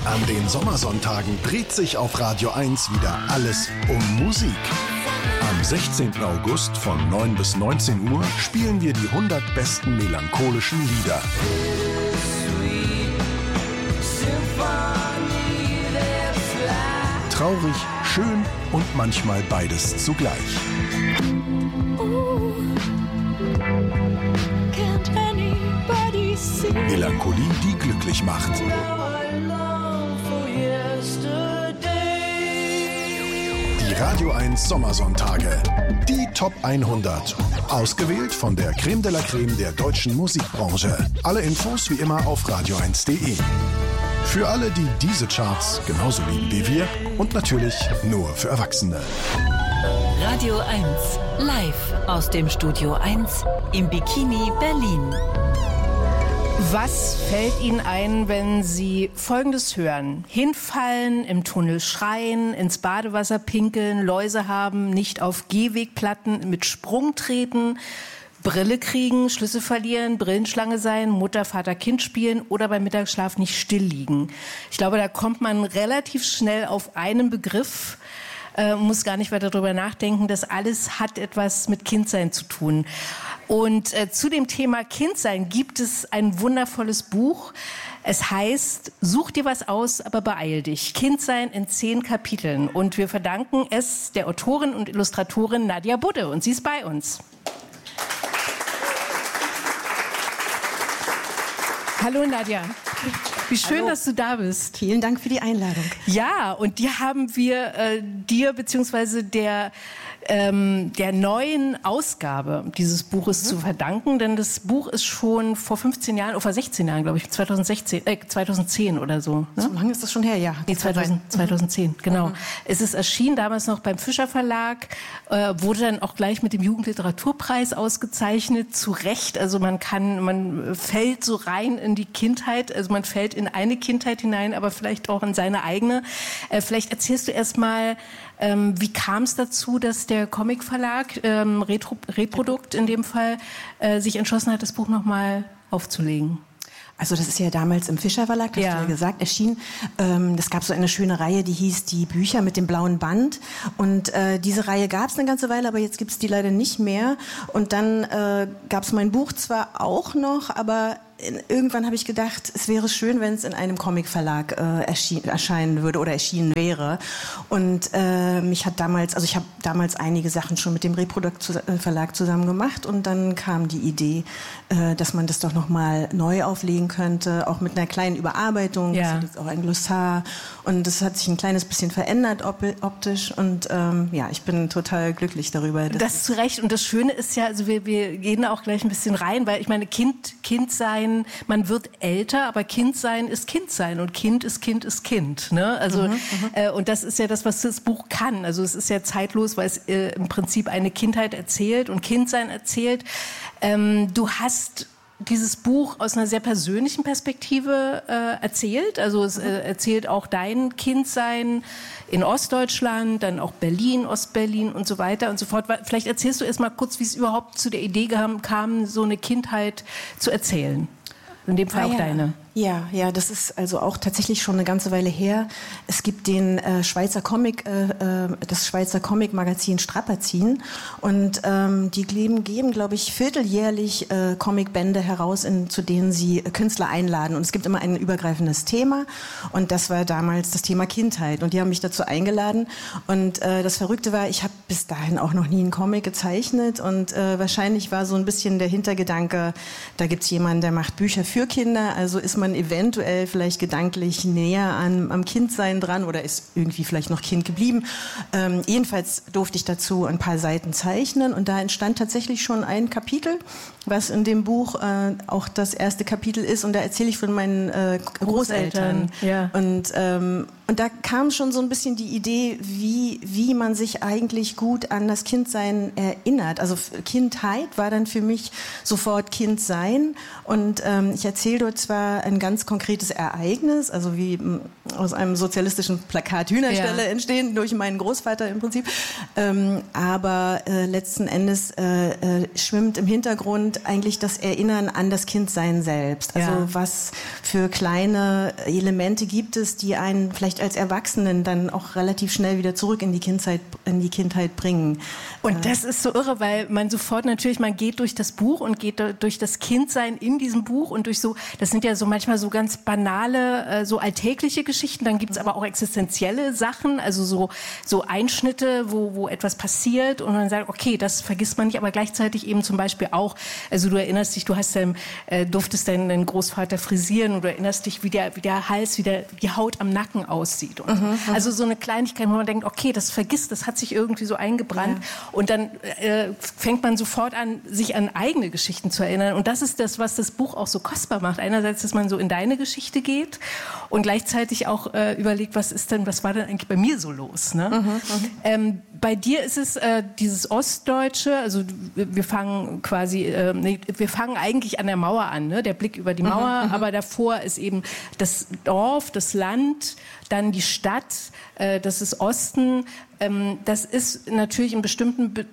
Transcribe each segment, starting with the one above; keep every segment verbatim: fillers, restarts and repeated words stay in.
An den Sommersonntagen dreht sich auf Radio eins wieder alles um Musik. Am sechzehnten August von neun bis neunzehn Uhr spielen wir die hundert besten melancholischen Lieder. Traurig, schön und manchmal beides zugleich. Melancholie, die glücklich macht. Die Radio eins Sommersonntage. Die Top hundert. Ausgewählt von der Creme de la Creme der deutschen Musikbranche. Alle Infos wie immer auf radio eins punkt de. Für alle, die diese Charts genauso lieben wie wir und natürlich nur für Erwachsene. Radio eins, live aus dem Studio eins im Bikini Berlin. Was fällt Ihnen ein, wenn Sie Folgendes hören? Hinfallen, im Tunnel schreien, ins Badewasser pinkeln, Läuse haben, nicht auf Gehwegplatten mit Sprung treten, Brille kriegen, Schlüssel verlieren, Brillenschlange sein, Mutter, Vater, Kind spielen oder beim Mittagsschlaf nicht still liegen. Ich glaube, da kommt man relativ schnell auf einen Begriff, äh, muss gar nicht weiter darüber nachdenken. Das alles hat etwas mit Kindsein zu tun. Und äh, zu dem Thema Kindsein gibt es ein wundervolles Buch. Es heißt, such dir was aus, aber beeil dich. Kindsein in zehn Kapiteln. Und wir verdanken es der Autorin und Illustratorin Nadja Budde. Und sie ist bei uns. Hallo Nadja, wie schön, Hallo. Dass du da bist. Vielen Dank für die Einladung. Ja, und die haben wir äh, dir bzw. der ähm, der neuen Ausgabe dieses Buches mhm. zu verdanken, denn das Buch ist schon vor fünfzehn Jahren, oder vor sechzehn Jahren, glaube ich, zweitausendsechzehn, äh, zweitausendzehn oder so. Ne? So lange ist das schon her, ja. Nee, zweitausend, zweitausendzehn, genau. Mhm. Es ist erschienen, damals noch beim Fischer Verlag, äh, wurde dann auch gleich mit dem Jugendliteraturpreis ausgezeichnet, zu Recht. Also man kann, man fällt so rein in die Kindheit, also man fällt in eine Kindheit hinein, aber vielleicht auch in seine eigene. Äh, vielleicht erzählst du erst mal, ähm, wie kam es dazu, dass der Comicverlag, ähm, Retro, Reprodukt in dem Fall, äh, sich entschlossen hat, das Buch nochmal aufzulegen? Also das ist ja damals im Fischer Verlag, hast ja. du ja gesagt, erschienen. Ähm, das gab so eine schöne Reihe, die hieß Die Bücher mit dem blauen Band. Und äh, diese Reihe gab es eine ganze Weile, aber jetzt gibt es die leider nicht mehr. Und dann äh, gab es mein Buch zwar auch noch, aber irgendwann habe ich gedacht, es wäre schön, wenn es in einem Comicverlag äh, erschien, erscheinen würde oder erschienen wäre. Und äh, mich hat damals, also ich habe damals einige Sachen schon mit dem Reprodukt-Verlag zusammen gemacht und dann kam die Idee, äh, dass man das doch nochmal neu auflegen könnte, auch mit einer kleinen Überarbeitung. Ja. Das ist jetzt auch ein Glossar und das hat sich ein kleines bisschen verändert optisch und ähm, ja, ich bin total glücklich darüber. Das ist zu Recht und das Schöne ist ja, also wir, wir gehen da auch gleich ein bisschen rein, weil ich meine, Kind, Kind sein, man wird älter, aber Kind sein ist Kind sein und Kind ist Kind ist Kind. Ne? Also mhm, äh, und das ist ja das, was das Buch kann. Also es ist ja zeitlos, weil es äh, im Prinzip eine Kindheit erzählt und Kindsein erzählt. Ähm, du hast dieses Buch aus einer sehr persönlichen Perspektive äh, erzählt. Also es äh, erzählt auch dein Kindsein in Ostdeutschland, dann auch Berlin, Ostberlin und so weiter und so fort. Vielleicht erzählst du erst mal kurz, wie es überhaupt zu der Idee kam, kam so eine Kindheit zu erzählen. In dem Fall ah, auch ja. deine. Ja, ja, das ist also auch tatsächlich schon eine ganze Weile her. Es gibt den äh, Schweizer Comic, äh, äh, das Schweizer Comic-Magazin Strapazin und ähm, die geben, geben glaube ich, vierteljährlich äh, Comicbände heraus, in, zu denen sie äh, Künstler einladen. Und es gibt immer ein übergreifendes Thema und das war damals das Thema Kindheit. Und die haben mich dazu eingeladen und äh, das Verrückte war, ich habe bis dahin auch noch nie einen Comic gezeichnet und äh, wahrscheinlich war so ein bisschen der Hintergedanke, da gibt's jemanden, der macht Bücher für Kinder, also ist man eventuell vielleicht gedanklich näher an, am Kindsein dran oder ist irgendwie vielleicht noch Kind geblieben. Ähm, jedenfalls durfte ich dazu ein paar Seiten zeichnen und da entstand tatsächlich schon ein Kapitel, was in dem Buch äh, auch das erste Kapitel ist und da erzähle ich von meinen äh, Großeltern. Großeltern ja. Und, ähm, und da kam schon so ein bisschen die Idee, wie, wie man sich eigentlich gut an das Kindsein erinnert. Also Kindheit war dann für mich sofort Kindsein und ähm, ich erzähle dort zwar ein ganz konkretes Ereignis, also wie m, aus einem sozialistischen Plakat Hühnerställe ja. entstehen, durch meinen Großvater im Prinzip. Ähm, aber äh, letzten Endes äh, äh, schwimmt im Hintergrund eigentlich das Erinnern an das Kindsein selbst. Also ja. was für kleine Elemente gibt es, die einen vielleicht als Erwachsenen dann auch relativ schnell wieder zurück in die Kindheit, in die Kindheit bringen. Und das ist so irre, weil man sofort natürlich, man geht durch das Buch und geht durch das Kindsein in diesem Buch und durch so, das sind ja so manchmal so ganz banale, so alltägliche Geschichten, dann gibt's aber auch existenzielle Sachen, also so, so Einschnitte, wo, wo etwas passiert und man sagt, okay, das vergisst man nicht, aber gleichzeitig eben zum Beispiel auch, also du erinnerst dich, du hast dein, äh, durftest deinen Großvater frisieren und du erinnerst dich, wie der, wie der Hals, wie der, die Haut am Nacken aussieht. Und mhm, so. Also so eine Kleinigkeit, wo man denkt, okay, das vergisst, das hat sich irgendwie so eingebrannt. Ja. Und dann äh, fängt man sofort an, sich an eigene Geschichten zu erinnern. Und das ist das, was das Buch auch so kostbar macht. Einerseits, dass man so in deine Geschichte geht und gleichzeitig auch äh, überlegt, was ist denn, was war denn eigentlich bei mir so los? Ne? Mhm, ähm, bei dir ist es äh, dieses Ostdeutsche, also wir fangen quasi, äh, nee, wir fangen eigentlich an der Mauer an, ne? Der Blick über die Mauer, mhm, aber davor ist eben das Dorf, das Land, dann die Stadt, äh, das ist Osten. Ähm, das ist natürlich in bestimmten Be-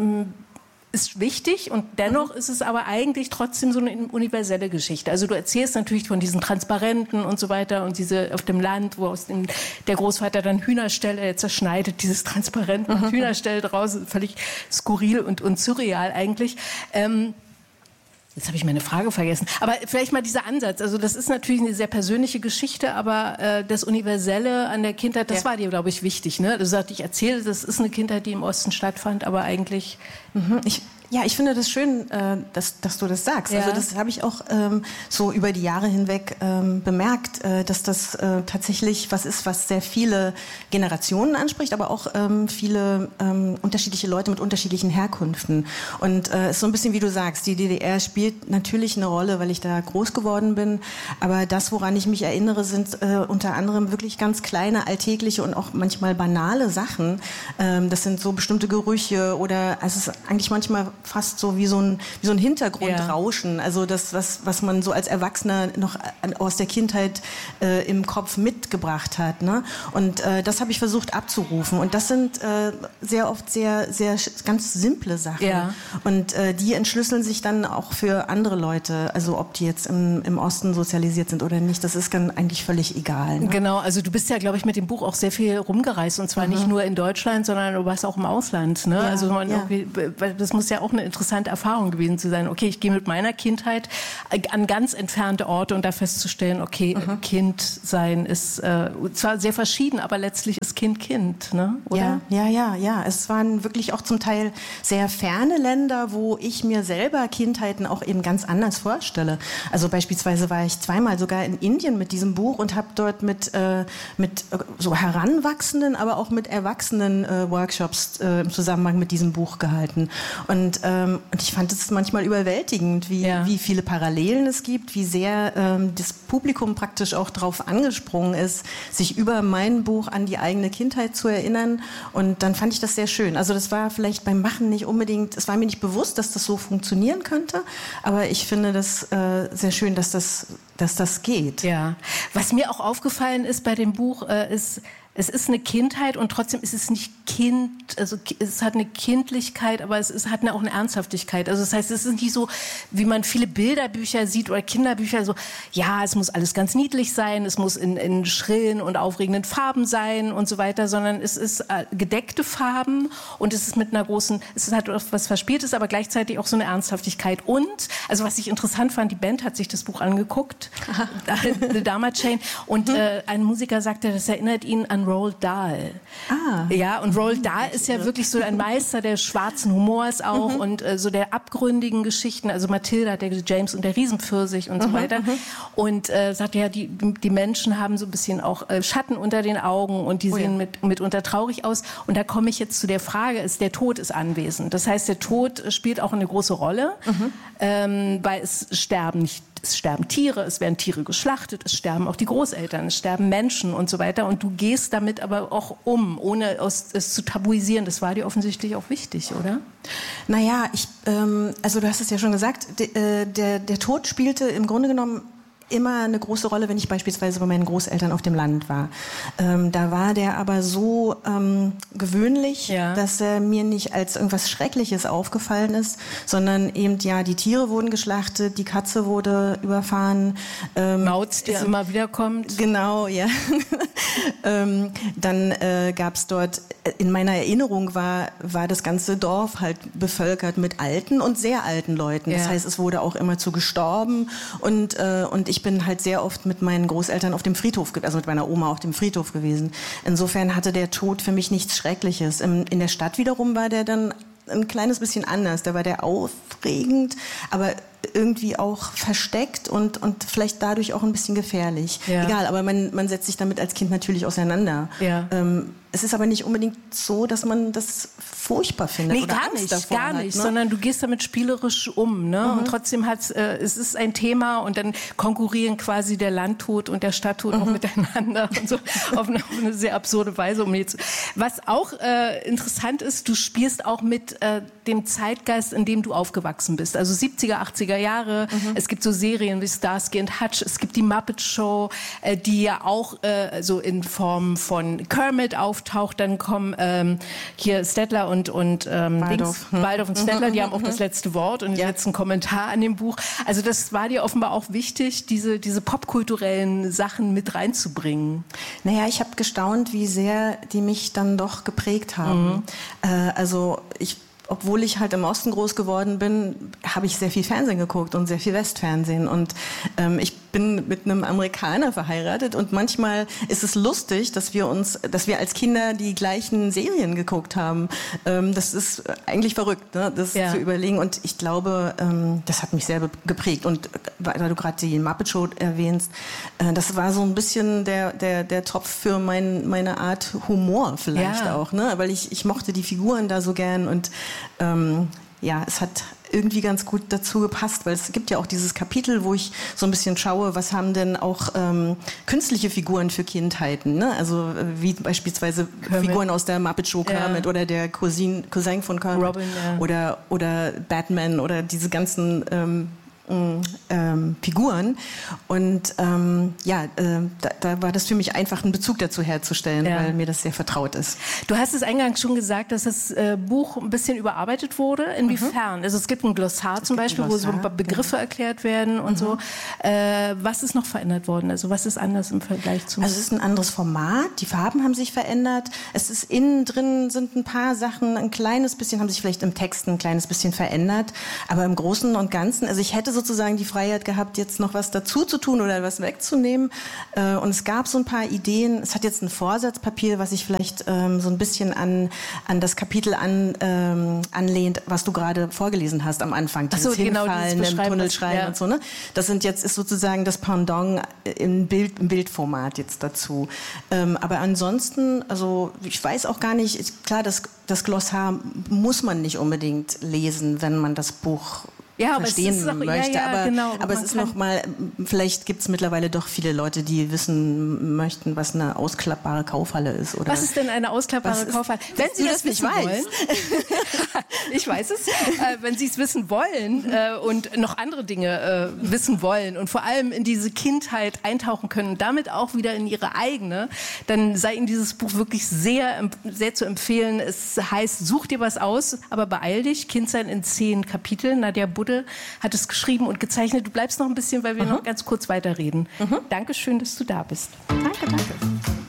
ist wichtig und dennoch ist es aber eigentlich trotzdem so eine universelle Geschichte. Also du erzählst natürlich von diesen Transparenten und so weiter und diese auf dem Land, wo aus dem, der Großvater dann Hühnerställe zerschneidet, dieses Transparent und Hühnerställe draußen, völlig skurril und, und surreal eigentlich. Ähm, Jetzt habe ich meine Frage vergessen. Aber vielleicht mal dieser Ansatz. Also das ist natürlich eine sehr persönliche Geschichte, aber äh, das Universelle an der Kindheit, das ja. war dir, glaube ich, wichtig. Ne? Du sagst, ich erzähle, das ist eine Kindheit, die im Osten stattfand, aber eigentlich... Mhm. Ich Ja, ich finde das schön, äh, dass, dass du das sagst. Ja. Also das habe ich auch ähm, so über die Jahre hinweg ähm, bemerkt, äh, dass das äh, tatsächlich was ist, was sehr viele Generationen anspricht, aber auch ähm, viele ähm, unterschiedliche Leute mit unterschiedlichen Herkünften. Und es äh, ist so ein bisschen, wie du sagst, die D D R spielt natürlich eine Rolle, weil ich da groß geworden bin. Aber das, woran ich mich erinnere, sind äh, unter anderem wirklich ganz kleine, alltägliche und auch manchmal banale Sachen. Ähm, das sind so bestimmte Gerüche oder also es ist eigentlich manchmal fast so wie so ein, wie so ein Hintergrundrauschen. Ja. Also das, was, was man so als Erwachsener noch aus der Kindheit äh, im Kopf mitgebracht hat. Ne? Und äh, das habe ich versucht abzurufen. Und das sind äh, sehr oft sehr, sehr ganz simple Sachen. Ja. Und äh, die entschlüsseln sich dann auch für andere Leute. Also ob die jetzt im, im Osten sozialisiert sind oder nicht, das ist dann eigentlich völlig egal. Ne? Genau, also du bist ja, glaube ich, mit dem Buch auch sehr viel rumgereist. Und zwar mhm. nicht nur in Deutschland, sondern du warst auch im Ausland. Ne? Ja, also man ja. das muss ja auch eine interessante Erfahrung gewesen zu sein. Okay, ich gehe mit meiner Kindheit an ganz entfernte Orte und da festzustellen, okay, mhm. Kind sein ist äh, zwar sehr verschieden, aber letztlich ist Kind Kind, ne? Oder? Ja, ja, ja, ja. Es waren wirklich auch zum Teil sehr ferne Länder, wo ich mir selber Kindheiten auch eben ganz anders vorstelle. Also beispielsweise war ich zweimal sogar in Indien mit diesem Buch und habe dort mit, äh, mit so Heranwachsenden, aber auch mit Erwachsenen äh, Workshops äh, im Zusammenhang mit diesem Buch gehalten. Und, ähm, und ich fand es manchmal überwältigend, wie, ja. wie viele Parallelen es gibt, wie sehr ähm, das Publikum praktisch auch darauf angesprungen ist, sich über mein Buch an die eigene Kindheit zu erinnern. Und dann fand ich das sehr schön. Also das war vielleicht beim Machen nicht unbedingt, es war mir nicht bewusst, dass das so funktionieren könnte, aber ich finde das äh, sehr schön, dass das, dass das geht. Ja. Was mir auch aufgefallen ist bei dem Buch, äh, ist, es ist eine Kindheit und trotzdem ist es nicht Kind, also es hat eine Kindlichkeit, aber es ist, hat eine, auch eine Ernsthaftigkeit. Also das heißt, es ist nicht so, wie man viele Bilderbücher sieht oder Kinderbücher, so, ja, es muss alles ganz niedlich sein, es muss in, in schrillen und aufregenden Farben sein und so weiter, sondern es ist äh, gedeckte Farben und es ist mit einer großen, es hat was Verspieltes, aber gleichzeitig auch so eine Ernsthaftigkeit. Und, also was ich interessant fand, die Band hat sich das Buch angeguckt, The Dharma Chain, und äh, ein Musiker sagte, das erinnert ihn an Roald Dahl. Ah. Ja, und Roald Dahl ist ja wirklich so ein Meister des schwarzen Humors auch mhm. und äh, so der abgründigen Geschichten, also Mathilda, der James und der Riesenpfirsich und so mhm. weiter. Mhm. Und äh, sagte ja, die, die Menschen haben so ein bisschen auch äh, Schatten unter den Augen und die oh, sehen ja. mit, mitunter traurig aus. Und da komme ich jetzt zu der Frage, ist, der Tod ist anwesend. Das heißt, der Tod spielt auch eine große Rolle, mhm. ähm, weil es sterben nicht Es sterben Tiere, es werden Tiere geschlachtet, es sterben auch die Großeltern, es sterben Menschen und so weiter. Und du gehst damit aber auch um, ohne es, es zu tabuisieren. Das war dir offensichtlich auch wichtig, oder? Naja, ich, ähm, also du hast es ja schon gesagt, de, äh, der, der Tod spielte im Grunde genommen immer eine große Rolle, wenn ich beispielsweise bei meinen Großeltern auf dem Land war. Ähm, da war der aber so ähm, gewöhnlich, ja. dass er mir nicht als irgendwas Schreckliches aufgefallen ist, sondern eben, ja, die Tiere wurden geschlachtet, die Katze wurde überfahren. Ähm, Mauz, die immer wieder kommt. Genau, ja. ähm, dann äh, gab es dort, in meiner Erinnerung war, war das ganze Dorf halt bevölkert mit alten und sehr alten Leuten. Ja. Das heißt, es wurde auch immer zu gestorben und, äh, und ich bin halt sehr oft mit meinen Großeltern auf dem Friedhof, also mit meiner Oma auf dem Friedhof gewesen. Insofern hatte der Tod für mich nichts Schreckliches. In, in der Stadt wiederum war der dann ein kleines bisschen anders. Da war der aufregend, aber irgendwie auch versteckt und, und vielleicht dadurch auch ein bisschen gefährlich. Ja. Egal, aber man, man setzt sich damit als Kind natürlich auseinander. Ja. Ähm, es ist aber nicht unbedingt so, dass man das furchtbar findet. Nee, oder gar Angst nicht, davor gar hat, nicht, ne? sondern du gehst damit spielerisch um, ne? Mhm. Und trotzdem hat äh, es ist ein Thema und dann konkurrieren quasi der Landtod und der Stadttod mhm. auch miteinander und so auf eine, auf eine sehr absurde Weise. Um jetzt. Was auch äh, interessant ist, du spielst auch mit äh, dem Zeitgeist, in dem du aufgewachsen bist. Also siebziger, achtziger Jahre. Mhm. Es gibt so Serien wie Starsky and Hutch. Es gibt die Muppet Show, äh, die ja auch äh, so in Form von Kermit auftaucht. Dann kommen ähm, hier Stettler und, und ähm, Waldorf. Dings, Waldorf und Stettler, die haben auch das letzte Wort und ja. jetzt einen Kommentar an dem Buch. Also das war dir offenbar auch wichtig, diese, diese popkulturellen Sachen mit reinzubringen. Naja, ich habe gestaunt, wie sehr die mich dann doch geprägt haben. Mhm. Äh, also ich Obwohl ich halt im Osten groß geworden bin, habe ich sehr viel Fernsehen geguckt und sehr viel Westfernsehen. Und ähm, ich bin mit einem Amerikaner verheiratet und manchmal ist es lustig, dass wir uns, dass wir als Kinder die gleichen Serien geguckt haben. Ähm, das ist eigentlich verrückt, ne? Das ja. zu überlegen. Und ich glaube, ähm, das hat mich sehr geprägt. Und weil du gerade die Muppet Show erwähnst, äh, das war so ein bisschen der der der Topf für mein, meine Art Humor vielleicht ja. auch, ne? Weil ich ich mochte die Figuren da so gern und Ähm, ja, es hat irgendwie ganz gut dazu gepasst, weil es gibt ja auch dieses Kapitel, wo ich so ein bisschen schaue, was haben denn auch ähm, künstliche Figuren für Kindheiten, ne? Also äh, wie beispielsweise Kermit. Figuren aus der Muppet Show Kermit ja. oder der Cousin, Cousin von Kermit Robin, ja. oder, oder Batman oder diese ganzen ähm, Ähm, Figuren und ähm, ja, äh, da, da war das für mich einfach, einen Bezug dazu herzustellen, ja. weil mir das sehr vertraut ist. Du hast es eingangs schon gesagt, dass das äh, Buch ein bisschen überarbeitet wurde. Inwiefern? Mhm. Also es gibt ein Glossar zum Beispiel, Glossar, wo so Begriffe ja. erklärt werden und mhm. so. Äh, was ist noch verändert worden? Also was ist anders im Vergleich zum... Also es ist ein anderes Format, die Farben haben sich verändert, es ist innen drin sind ein paar Sachen, ein kleines bisschen, haben sich vielleicht im Text ein kleines bisschen verändert, aber im Großen und Ganzen, also ich hätte sozusagen die Freiheit gehabt, jetzt noch was dazu zu tun oder was wegzunehmen. Und es gab so ein paar Ideen. Es hat jetzt ein Vorsatzpapier, was sich vielleicht ähm, so ein bisschen an, an das Kapitel an, ähm, anlehnt, was du gerade vorgelesen hast am Anfang. Dieses so, genau, Hinfallen, im Tunnel schreien ja. und so. Ne? Das sind jetzt, ist sozusagen das Pendant im, Bild, im Bildformat jetzt dazu. Ähm, aber ansonsten, also ich weiß auch gar nicht, ist klar, das, das Glossar muss man nicht unbedingt lesen, wenn man das Buch ja, verstehen auch, möchte, ja, ja, aber, genau, aber es ist noch mal, vielleicht gibt es mittlerweile doch viele Leute, die wissen möchten, was eine ausklappbare Kaufhalle ist. Oder was ist denn eine ausklappbare Kaufhalle? Wenn Sie das, das nicht wollen, ich weiß es, äh, wenn Sie es wissen wollen äh, und noch andere Dinge äh, wissen wollen und vor allem in diese Kindheit eintauchen können und damit auch wieder in ihre eigene, dann sei Ihnen dieses Buch wirklich sehr, sehr zu empfehlen. Es heißt, such dir was aus, aber beeil dich, Kindsein in zehn Kapiteln. Nadja Budde hat es geschrieben und gezeichnet. Du bleibst noch ein bisschen, weil wir mhm. noch ganz kurz weiterreden. Mhm. Dankeschön, dass du da bist. Danke, danke.